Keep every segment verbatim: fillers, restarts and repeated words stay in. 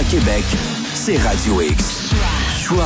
À Québec, c'est Radio X. Choix.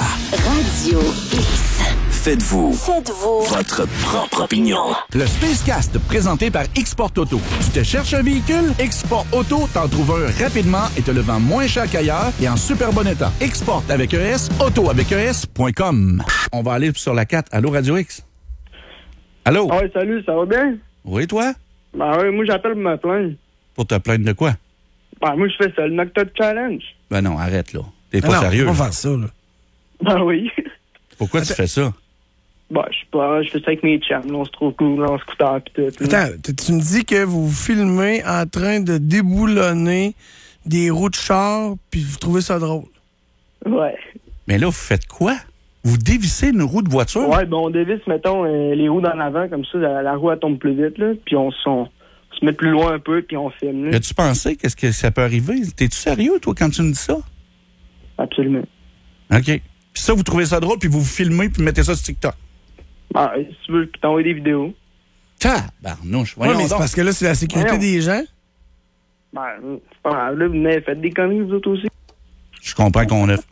Radio X. Faites-vous. Faites-vous. Votre propre opinion. Le Spacecast, présenté par Export Auto. Tu te cherches un véhicule? Export Auto t'en trouve un rapidement et te le vend moins cher qu'ailleurs et en super bon état. Export avec E S, auto avec E S point com. On va aller sur la quatre. Allô, Radio X? Allô? Ah oui, salut, ça va bien? Oui, toi? Ben oui, moi j'appelle pour me plaindre. Pour te plaindre de quoi? Ben moi je fais ça, le Knock-Top Challenge. Ben non, arrête, là. T'es pas Ah non, sérieux. on va là. faire ça, là. Ben oui. Pourquoi tu fais ça? Ben je sais pas, je fais ça avec mes chums, là, on se trouve cool, là, en scooter pis tout. là. Attends, tu tu me dis que vous vous filmez en train de déboulonner des roues de char, puis vous trouvez ça drôle. Ouais. Mais là, vous faites quoi? Vous dévissez une roue de voiture? Ouais, ben on dévisse, mettons, euh, les roues d'en avant, comme ça, la, la roue elle tombe plus vite, là, puis on, se- on, on se met plus loin un peu, puis on filme, là. As-tu pensé qu'est-ce que ça peut arriver? T'es-tu sérieux, toi, quand tu me dis ça? Absolument. OK. Puis ça, vous trouvez ça drôle, puis vous vous filmez, puis mettez ça sur TikTok. Ben, si tu veux, puis t'envoies des vidéos. Tabarnouche, Ouais, voyons mais c'est donc. parce que là, c'est la sécurité Voyons. des gens. Ben, c'est pas grave, là, venez, faites des conneries, vous autres aussi. Je comprends qu'on a...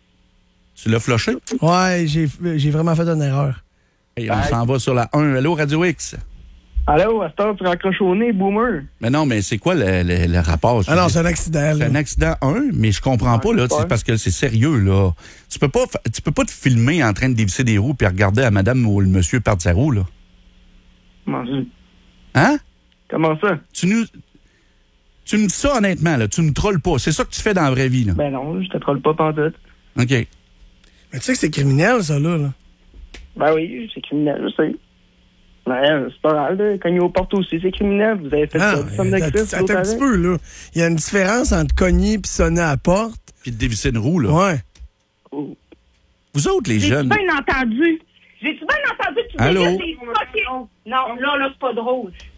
Tu l'as floché? Ouais, j'ai j'ai vraiment fait une erreur. Hey, on s'en va sur la un. Allô, Radio X? Allô, à cette heure, tu raccroches au nez, boomer. Mais non, mais c'est quoi le, le- le rapport? Ah non, c'est un accident, C'est là. un accident un, mais je comprends pas, là. c'est C'est pas. parce que c'est sérieux, là. Tu peux pas, fa- tu peux pas te filmer en train de dévisser des roues puis regarder à madame ou le monsieur perdre sa roue, là. Comment ça? Hein? Comment ça? Tu nous... Tu me dis ça honnêtement, là. Tu me trolles pas. C'est ça que tu fais dans la vraie vie, là. Ben non, je te trolle pas pantoute. OK. Mais tu sais que c'est criminel, ça, là. là. Ben oui, c'est criminel, je sais. Ouais, c'est pas grave, là. Cogner aux portes aussi, c'est criminel. Vous avez fait Ah, ça, somme attends, de Christ, attends un petit peu, là. Il y a une différence entre cogner et sonner à la porte. Puis de dévisser une roue, là. Ouais. Vous autres, les J'ai-tu jeunes... bien entendu? J'ai-tu bien entendu que tu Allô? disais que c'est fucking... Non, là, là, c'est pas drôle.